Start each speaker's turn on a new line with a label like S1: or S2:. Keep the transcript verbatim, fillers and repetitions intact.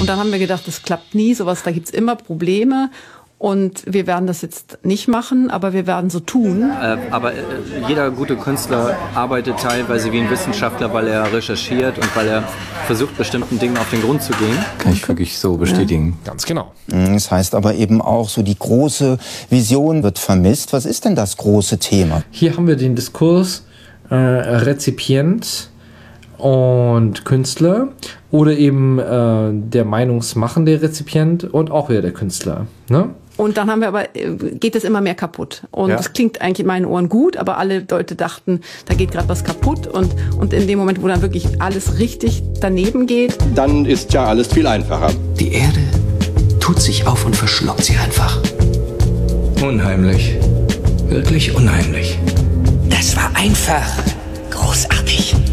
S1: Und dann haben wir gedacht, das klappt nie, sowas, da gibt's immer Probleme. Und wir werden das jetzt nicht machen, aber wir werden so tun.
S2: Äh, aber äh, jeder gute Künstler arbeitet teilweise wie ein Wissenschaftler, weil er recherchiert und weil er versucht, bestimmten Dingen auf den Grund zu gehen.
S3: Kann ich wirklich so bestätigen.
S4: Ja. Ganz genau.
S5: Das heißt aber eben auch, so die große Vision wird vermisst. Was ist denn das große Thema?
S6: Hier haben wir den Diskurs äh, Rezipient und Künstler oder eben äh, der meinungsmachende Rezipient und auch wieder der Künstler, ne?
S1: Und dann haben wir aber, geht das immer mehr kaputt. Und es ja. klingt eigentlich in meinen Ohren gut, aber alle Leute dachten, da geht gerade was kaputt. Und, und in dem Moment, wo dann wirklich alles richtig daneben geht,
S7: dann ist ja alles viel einfacher.
S8: Die Erde tut sich auf und verschluckt sie einfach. Unheimlich. Wirklich unheimlich.
S9: Das war einfach großartig.